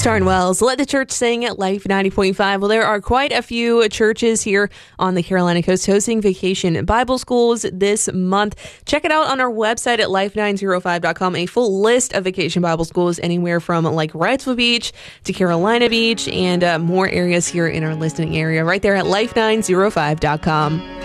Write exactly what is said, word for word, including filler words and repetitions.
Starn Wells, Let the Church Sing at Life ninety point five. Well, there are quite a few churches here on the Carolina coast hosting Vacation Bible Schools this month. Check it out on our website at life nine oh five dot com. A full list of Vacation Bible Schools anywhere from like Wrightsville Beach to Carolina Beach and uh, more areas here in our listening area right there at life nine oh five dot com.